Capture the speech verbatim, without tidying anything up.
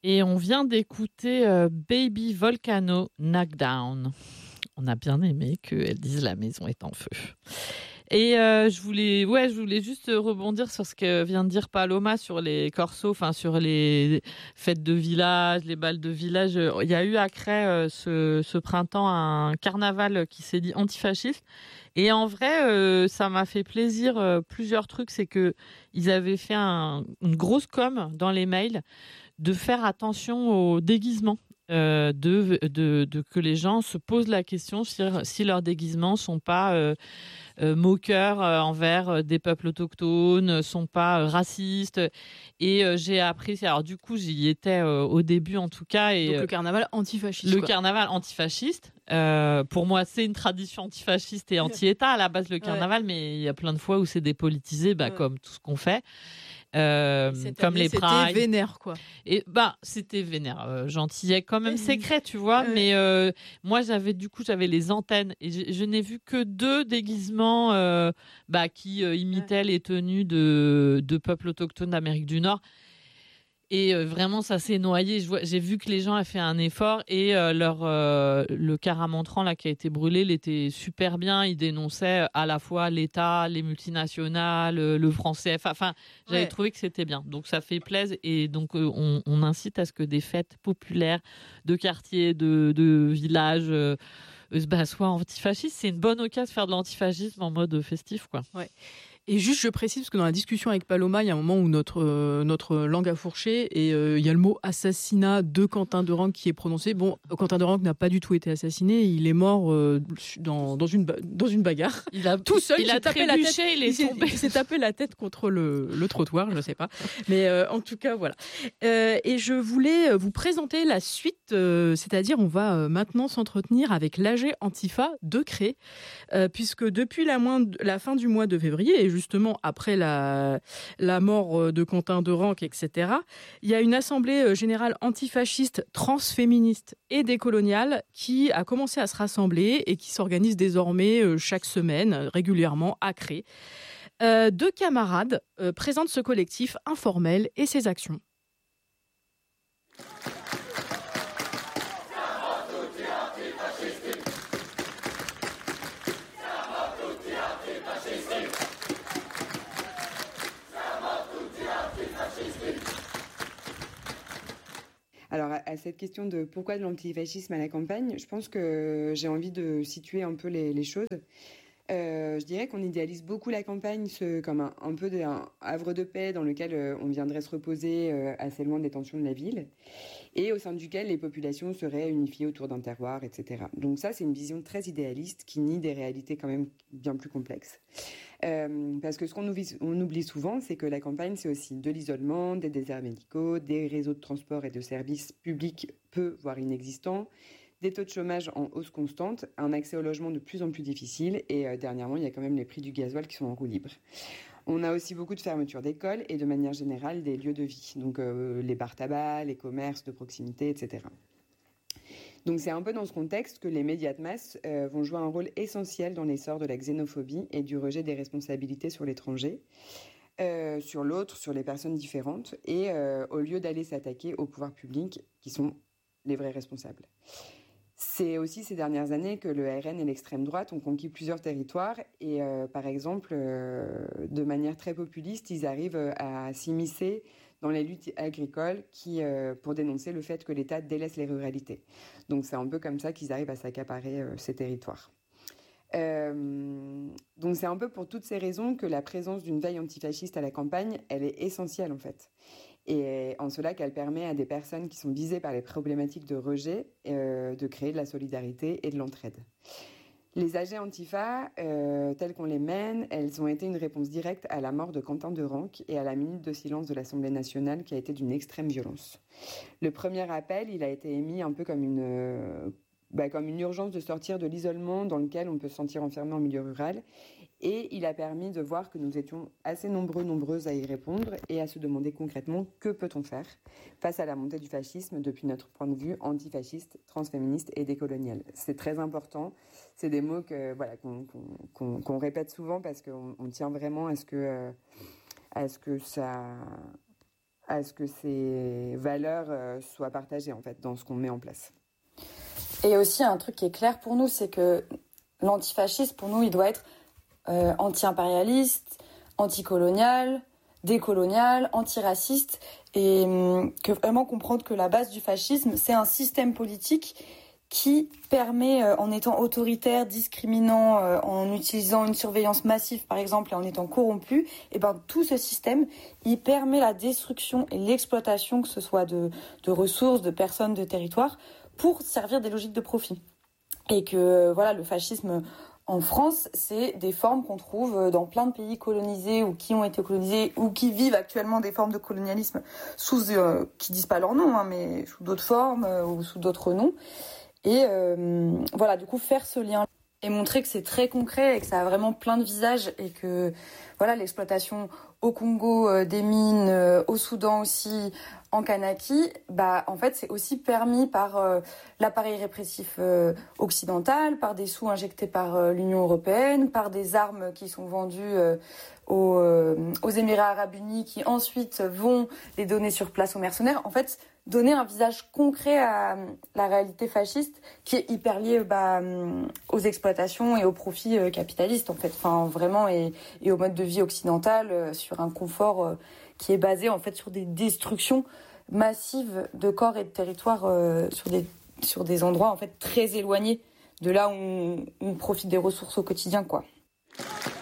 Et on vient d'écouter euh, Baby Volcano Knockdown. On a bien aimé qu'elle dise la maison est en feu. Et euh, je voulais, ouais, je voulais juste rebondir sur ce que vient de dire Paloma sur les corsos, enfin sur les fêtes de village, les balles de village. Il y a eu à Crest euh, ce, ce printemps un carnaval qui s'est dit antifasciste. Et en vrai, euh, ça m'a fait plaisir. Euh, plusieurs trucs, c'est que ils avaient fait un, une grosse com dans les mails de faire attention aux déguisements. Euh, de, de, de que les gens se posent la question si, si leurs déguisements sont pas euh, euh, moqueurs euh, envers euh, des peuples autochtones, euh, sont pas euh, racistes. Et euh, j'ai appris, alors du coup j'y étais euh, au début en tout cas. Et, donc le carnaval antifasciste. Le quoi. carnaval antifasciste. Euh, pour moi, c'est une tradition antifasciste et anti-État à la base le carnaval, ouais. Mais il y a plein de fois où c'est dépolitisé, bah, ouais. Comme tout ce qu'on fait. Euh, comme année, les prides. C'était vénère, quoi. Et bah, c'était vénère. Euh, Gentillet, quand même secret, tu vois. Ouais. Mais euh, moi, j'avais du coup, j'avais les antennes et je, je n'ai vu que deux déguisements euh, bah, qui euh, imitaient ouais. les tenues de, de peuples autochtones d'Amérique du Nord. Et euh, vraiment, ça s'est noyé. Je vois, j'ai vu que les gens avaient fait un effort et euh, leur euh, le caramontran là qui a été brûlé, il était super bien. Il dénonçait à la fois l'État, les multinationales, le franc C F A. Enfin, j'avais ouais. trouvé que c'était bien. Donc ça fait plaisir et donc euh, on, on incite à ce que des fêtes populaires de quartiers, de, de villages euh, bah, soient antifascistes. C'est une bonne occasion de faire de l'antifascisme en mode festif, quoi. Ouais. Et juste, je précise, parce que dans la discussion avec Paloma, il y a un moment où notre, euh, notre langue a fourché et euh, il y a le mot assassinat de Quentin Derengue qui est prononcé. Bon, Quentin Derengue n'a pas du tout été assassiné, il est mort euh, dans, dans, une, dans une bagarre. Il a, tout seul, il, il a tapé la tête, il, est il, s'est, tombé. il s'est tapé la tête contre le, le trottoir, je ne sais pas. Mais euh, en tout cas, voilà. Euh, et je voulais vous présenter la suite, euh, c'est-à-dire on va euh, maintenant s'entretenir avec l'A G Antifa de Crest, euh, puisque depuis la, moins, la fin du mois de février, et justement après la, la mort de Quentin Derengue, et cetera, il y a une assemblée générale antifasciste, transféministe et décoloniale qui a commencé à se rassembler et qui s'organise désormais chaque semaine, régulièrement, à Crest. Euh, deux camarades euh, présentent ce collectif informel et ses actions. Alors, à cette question de pourquoi de l'antifascisme à la campagne, je pense que j'ai envie de situer un peu les, les choses. Euh, je dirais qu'on idéalise beaucoup la campagne ce, comme un, un peu de, un havre de paix dans lequel euh, on viendrait se reposer euh, assez loin des tensions de la ville et au sein duquel les populations seraient unifiées autour d'un terroir, et cetera. Donc ça, c'est une vision très idéaliste qui nie des réalités quand même bien plus complexes. Euh, parce que ce qu'on oublie, on oublie souvent, c'est que la campagne, c'est aussi de l'isolement, des déserts médicaux, des réseaux de transport et de services publics peu, voire inexistants, des taux de chômage en hausse constante, un accès au logement de plus en plus difficile et euh, dernièrement, il y a quand même les prix du gasoil qui sont en roue libre. On a aussi beaucoup de fermetures d'écoles et de manière générale des lieux de vie, donc euh, les bars tabac, les commerces de proximité, et cetera. Donc c'est un peu dans ce contexte que les médias de masse euh, vont jouer un rôle essentiel dans l'essor de la xénophobie et du rejet des responsabilités sur l'étranger, euh, sur l'autre, sur les personnes différentes, et euh, au lieu d'aller s'attaquer aux pouvoirs publics qui sont les vrais responsables. C'est aussi ces dernières années que le R N et l'extrême droite ont conquis plusieurs territoires et euh, par exemple, euh, de manière très populiste, ils arrivent à s'immiscer dans les luttes agricoles qui, euh, pour dénoncer le fait que l'État délaisse les ruralités. Donc c'est un peu comme ça qu'ils arrivent à s'accaparer euh, ces territoires. Euh, donc c'est un peu pour toutes ces raisons que la présence d'une veille antifasciste à la campagne, elle est essentielle en fait. Et en cela qu'elle permet à des personnes qui sont visées par les problématiques de rejet euh, de créer de la solidarité et de l'entraide. Les A G Antifa, euh, telles qu'on les mène, elles ont été une réponse directe à la mort de Quentin Derengue et à la minute de silence de l'Assemblée nationale qui a été d'une extrême violence. Le premier appel, il a été émis un peu comme une, euh, bah, comme une urgence de sortir de l'isolement dans lequel on peut se sentir enfermé en milieu rural. Et il a permis de voir que nous étions assez nombreux, nombreuses à y répondre et à se demander concrètement que peut-on faire face à la montée du fascisme depuis notre point de vue antifasciste, transféministe et décolonial. C'est très important. C'est des mots que, voilà, qu'on, qu'on, qu'on, qu'on répète souvent parce qu'on on tient vraiment à ce que, euh, à ce que ça, à ce que ces valeurs euh, soient partagées en fait dans ce qu'on met en place. Et aussi un truc qui est clair pour nous, c'est que l'antifascisme, pour nous, il doit être euh, anti-impérialiste, anticolonial, décolonial, antiraciste, et hum, que vraiment comprendre que la base du fascisme, c'est un système politique qui permet, euh, en étant autoritaire, discriminant, euh, en utilisant une surveillance massive, par exemple, et en étant corrompu, et ben tout ce système, il permet la destruction et l'exploitation, que ce soit de, de ressources, de personnes, de territoires, pour servir des logiques de profit. Et que voilà, le fascisme en France, c'est des formes qu'on trouve dans plein de pays colonisés ou qui ont été colonisés ou qui vivent actuellement des formes de colonialisme sous, euh, qui disent pas leur nom, hein, mais sous d'autres formes euh, ou sous d'autres noms. Et euh, voilà, du coup, faire ce lien et montrer que c'est très concret et que ça a vraiment plein de visages et que voilà, l'exploitation au Congo euh, des mines, euh, au Soudan aussi, en Kanaki, bah en fait c'est aussi permis par euh, l'appareil répressif euh, occidental, par des sous injectés par euh, l'Union européenne, par des armes qui sont vendues euh, aux, euh, aux Émirats arabes unis qui ensuite vont les donner sur place aux mercenaires. En fait, donner un visage concret à la réalité fasciste qui est hyper liée bah, aux exploitations et aux profits euh, capitalistes en fait, enfin vraiment et, et au mode de vie occidental euh, sur un confort euh, qui est basé en fait sur des destructions massives de corps et de territoires euh, sur des sur des endroits en fait très éloignés de là où on, on profite des ressources au quotidien quoi.